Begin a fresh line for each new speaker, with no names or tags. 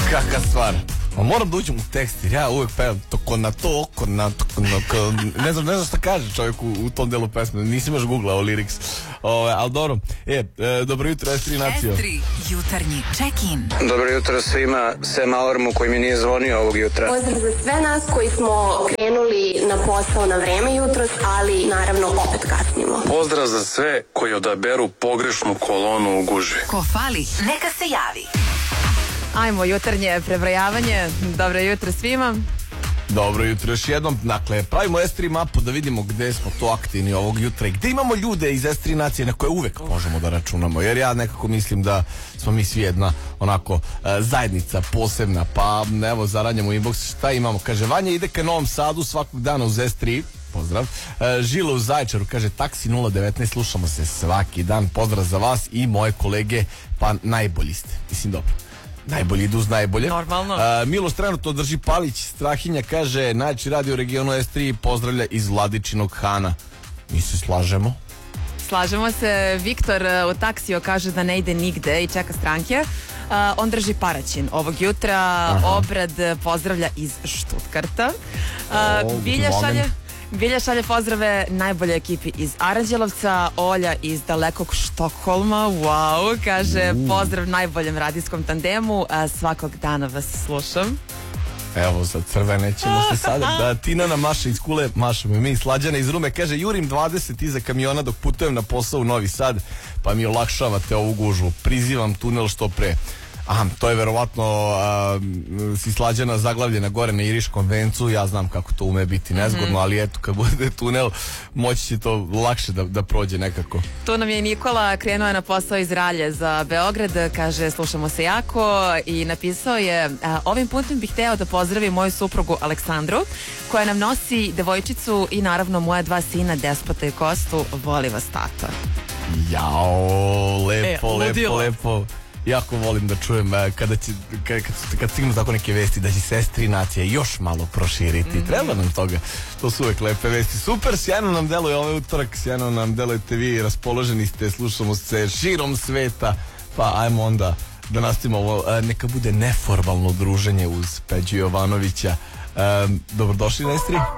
Kakva stvar. Moram da uđem u tekst jer ja uvek pevam ne znam šta kaže čovjek u tom delu pesme. Nisam još googlao lyrics. Ali dobro. Dobro jutro S3 nacijo.
S3 jutarnji check-in.
Dobro jutro svima, sem alarmu koji mi nije zvonio ovog jutra.
Pozdrav za sve nas koji smo krenuli na posao na vreme jutros, ali naravno opet kasnimo.
Pozdrav za sve koji odaberu pogrešnu kolonu u gužvi.
Ko fali, neka se javi.
Ajmo, jutarnje prebrojavanje. Dobro jutro svima.
Dobro jutro još jednom. Dakle, pravimo S3 mapu da vidimo gde smo to aktivni ovog jutra i gde imamo ljude iz S3 nacije na koje uvek možemo da računamo. Jer ja nekako mislim da smo mi svi jedna onako zajednica posebna. Pa evo, zaranjamo inbox. Šta imamo? Kaže, Vanja ide ka Novom Sadu svakog dana uz S3. Pozdrav. Žila u Zaječaru kaže taksi 019, slušamo se svaki dan. Pozdrav za vas i moje kolege, pa najbolji ste. Mislim, dobro. Najbolji idu uz najbolje.
Normalno.
Miloš trenutno drži palić. Strahinja kaže najjači radio regionu S3 pozdravlja iz Vladičinog Hana. Mi se slažemo.
Slažemo se. Viktor u taksiju kaže da ne ide nigde i čeka stranke. On drži Paraćin ovog jutra. Aha. Obrad pozdravlja iz Štutgarta. Bilja šalje pozdrave najbolje ekipi iz Aranđelovca, Olja iz dalekog Štokholma, wow, kaže pozdrav najboljem radijskom tandemu, svakog dana vas slušam.
Evo, za crvene ćemo se sada. Da, Tinana maša iz Kule, mašamo i mi. Slađana iz Rume kaže jurim 20 iza kamiona dok putujem na posao u Novi Sad, pa mi olakšavate ovu gužvu. Prizivam tunel što pre. Aha, to je verovatno si Slađana zaglavljena gore na Iriškom vencu. Ja znam kako to ume biti nezgodno, ali eto, kad bude tunel moći će to lakše da prođe nekako.
Tu nam je Nikola, krenuo je na posao iz Ralje za Beograd, kaže slušamo se jako i napisao je ovim putem bih hteo da pozdravim moju suprugu Aleksandru koja nam nosi devojčicu i naravno moja dva sina Despota i Kostu, voli vas tata.
Jao, lepo. Jako volim da čujem kad stignu tako neke vesti da će se S3 nacija još malo proširiti. Treba nam toga. To su uvek lepe vesti. Super, sjajno nam deluje ovaj utorak, sjajno nam delujete vi, raspoloženi ste, slušamo se širom sveta. Pa ajmo onda da nastavimo ovo, neka bude neformalno druženje uz Peđu Jovanovića. Dobrodošli na S3.